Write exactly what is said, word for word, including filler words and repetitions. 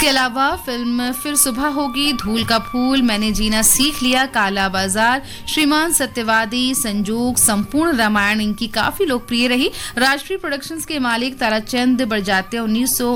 इसके अलावा फिल्म फिर सुबह होगी, धूल का फूल, मैंने जीना सीख लिया, काला बाजार, श्रीमान सत्यवादी, संजोग, संपूर्ण रामायण इनकी काफी लोकप्रिय रही। राष्ट्रीय प्रोडक्शंस के मालिक ताराचंद बड़जात्या उन्नीस सौ